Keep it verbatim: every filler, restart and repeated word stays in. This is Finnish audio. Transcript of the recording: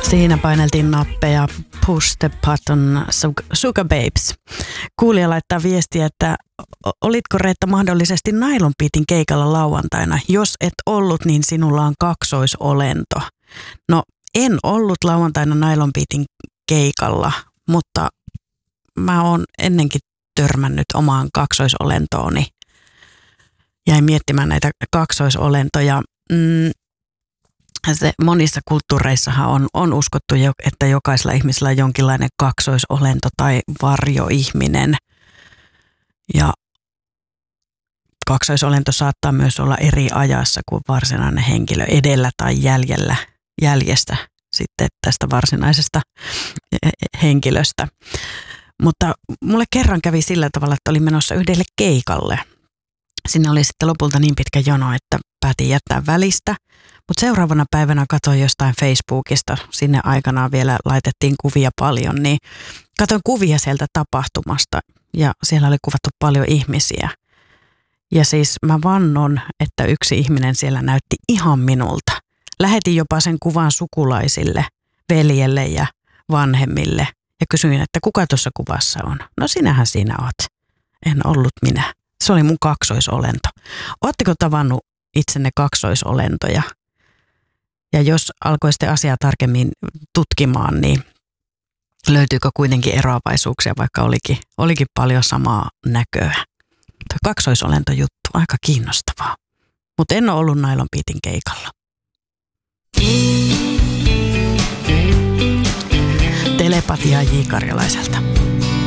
Siinä paineltiin nappeja Push the Button Sugar Babes. Kuulija laittaa viestiä, että olitko Reetta mahdollisesti Nylon Beatin keikalla lauantaina? Jos et ollut, niin sinulla on kaksoisolento. No en ollut lauantaina Nylon Beatin keikalla, mutta mä oon ennenkin törmännyt omaan kaksoisolentooni. Jäin miettimään näitä kaksoisolentoja. Mm, se monissa kulttuureissahan on, on uskottu, että jokaisella ihmisellä on jonkinlainen kaksoisolento tai varjoihminen. Ja kaksoisolento saattaa myös olla eri ajassa kuin varsinainen henkilö, edellä tai jäljellä, jäljestä sitten tästä varsinaisesta henkilöstä. Mutta mulle kerran kävi sillä tavalla, että olin menossa yhdelle keikalle. Sinne oli sitten lopulta niin pitkä jono, että päätin jättää välistä. Mutta seuraavana päivänä katsoin jostain Facebookista, sinne aikanaan vielä laitettiin kuvia paljon, niin katsoin kuvia sieltä tapahtumasta ja siellä oli kuvattu paljon ihmisiä. Ja siis mä vannon, että yksi ihminen siellä näytti ihan minulta. Lähetin jopa sen kuvan sukulaisille, veljelle ja vanhemmille ja kysyin, että kuka tuossa kuvassa on. No sinähän siinä oot. En ollut minä. Se oli mun kaksoisolento. Ootteko tavannut itsenne kaksoisolentoja? Ja jos alkoisitte asiaa tarkemmin tutkimaan, niin löytyykö kuitenkin eroavaisuuksia, vaikka olikin, olikin paljon samaa näköä. Tuo kaksoisolentojuttu, aika kiinnostavaa. Mutta en ole ollut Nylon Beatin keikalla. Telepatia J. Karjalaiselta.